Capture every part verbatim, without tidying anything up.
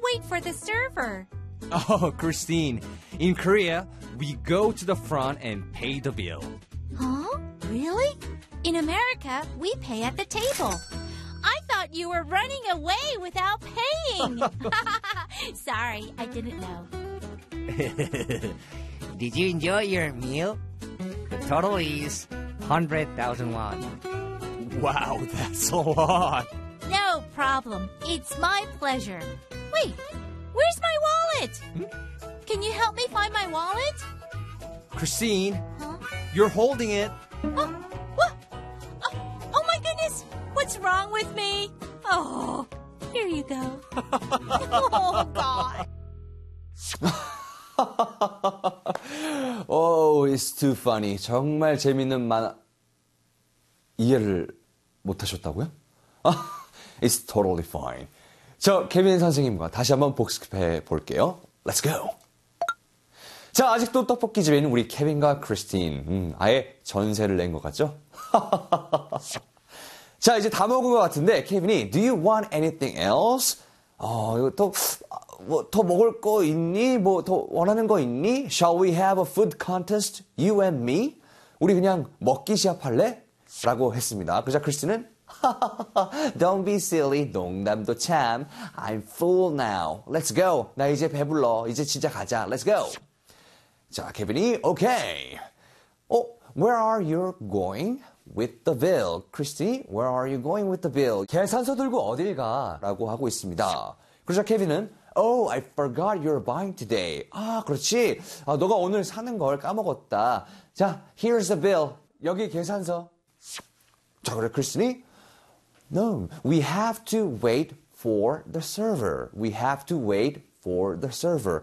wait for the server. Oh, Christine, in Korea, we go to the front and pay the bill. Huh? Really? In America, we pay at the table. I thought you were running away without paying. Sorry, I didn't know. Did you enjoy your meal? The total is one hundred thousand won. Wow, that's a lot. No problem. It's my pleasure. Wait, where's my wallet? Hmm? Can you help me find my wallet? Christine, Huh? you're holding it. Oh, what? Oh, oh my goodness. What's wrong with me? Oh, here you go. Oh, God. Oh, it's too funny. 정말 재밌는 만화. 이해를 못하셨다고요? It's totally fine. 저 케빈 선생님과 다시 한번 복습해 볼게요. Let's go. 자, 아직도 떡볶이 집에 있는 우리 케빈과 크리스틴. 음, 아예 전세를 낸 것 같죠? 자, 이제 다 먹은 것 같은데 케빈이 Do you want anything else? 어, 이거 또 뭐 더 먹을 거 있니? 뭐 더 원하는 거 있니? Shall we have a food contest? You and me? 우리 그냥 먹기 시합할래? 라고 했습니다. 그러자 크리스틴은 Don't be silly. 농담도 참. I'm full now. Let's go. 나 이제 배불러. 이제 진짜 가자. Let's go. 자, 케빈이 okay. 어, where are you going with the bill? 크리스틴이 where are you going with the bill? 계산서 들고 어딜 가? 라고 하고 있습니다. 그러자 케빈은 Oh, I forgot you're buying today. 아, 그렇지. 아, 너가 오늘 사는 걸 까먹었다. 자, here's the bill. 여기 계산서. 자, 그래 크리스틴이 No, we have to wait for the server. We have to wait for the server.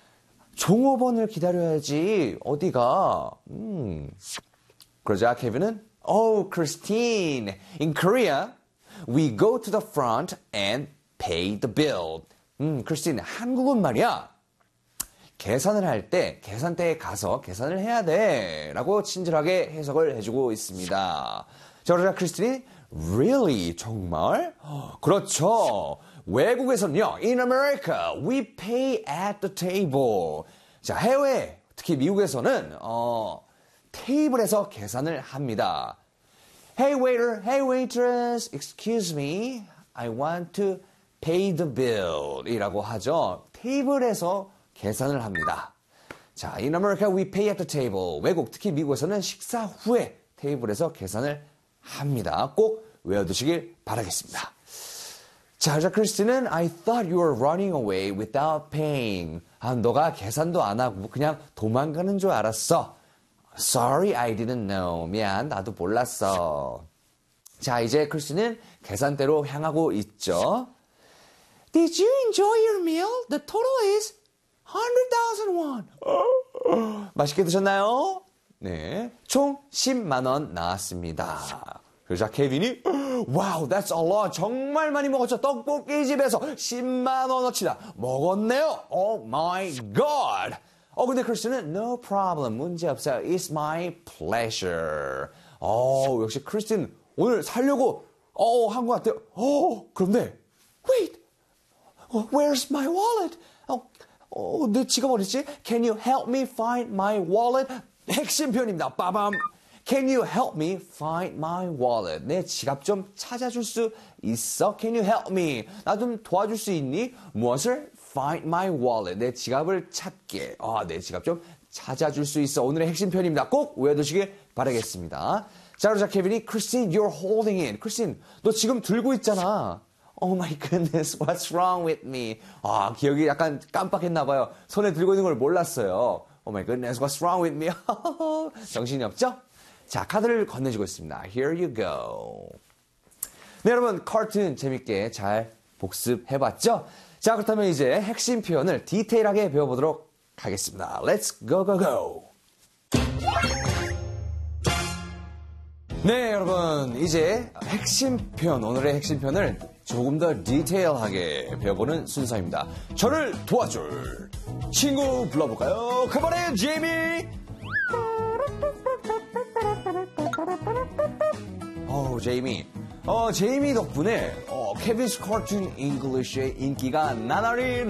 종업원을 기다려야지. 어디가? 음. 그러자 케빈은 Oh, Christine, in Korea, we go to the front and pay the bill. 음, 크리스틴, 한국은 말이야. 계산을 할 때 계산대에 가서 계산을 해야 돼. 라고 친절하게 해석을 해주고 있습니다. 자, 그러자 크리스틴이 Really? 정말? 그렇죠. 외국에서는요. In America, we pay at the table. 자, 해외, 특히 미국에서는 어, 테이블에서 계산을 합니다. Hey waiter, hey waitress, excuse me. I want to pay the bill 이라고 하죠. 테이블에서 계산을 합니다. 자, in America, we pay at the table. 외국, 특히 미국에서는 식사 후에 테이블에서 계산을 합니다. 꼭 외워두시길 바라겠습니다. 자, 자, 크리스틴은 I thought you were running away without paying. 아, 너가 계산도 안 하고 그냥 도망가는 줄 알았어. Sorry, I didn't know. 미안, 나도 몰랐어. 자, 이제 크리스틴은 계산대로 향하고 있죠. Did you enjoy your meal? The total is one hundred thousand won. 맛있게 드셨나요? 네, 총 십만 원 나왔습니다. 그러자 케빈이 Wow, that's a lot. 정말 많이 먹었죠. 떡볶이 집에서 십만 원어치나 먹었네요. Oh my god. 어, 근데 크리스틴은 No problem. 문제 없어요. It's my pleasure. 어, 역시 크리스틴 오늘 살려고 어, 한 것 같아요. 어, 그런데 Wait. Where's my wallet? 어, 어, 내 지갑 어딨지? Can you help me find my wallet? 핵심 표현입니다. 빠밤. Can you help me find my wallet? 내 지갑 좀 찾아줄 수 있어? Can you help me? 나 좀 도와줄 수 있니? 무엇을? Find my wallet. 내 지갑을 찾게. 아, 내 지갑 좀 찾아줄 수 있어. 오늘의 핵심 표현입니다. 꼭 외워두시길 바라겠습니다. 자, 그러자 케빈이 Christine, you're holding it. Christine, 너 지금 들고 있잖아. Oh my goodness, what's wrong with me? 아, 기억이 약간 깜빡했나 봐요. 손에 들고 있는 걸 몰랐어요. Oh my goodness, what's wrong with me? 정신이 없죠? 자, 카드를 건네주고 있습니다. Here you go. 네, 여러분, 카툰 재밌게 잘 복습해봤죠? 자, 그렇다면 이제 핵심 표현을 디테일하게 배워보도록 하겠습니다. Let's go, go, go. 네, 여러분, 이제 핵심 표현, 오늘의 핵심 표현을 조금 더 디테일하게 배워보는 순서입니다. 저를 도와줄 친구 불러볼까요? 그만해, 제이미! 어, 제이미. 어, 제이미 덕분에 어, 케빈스 카툰 잉글리시의 인기가 나날이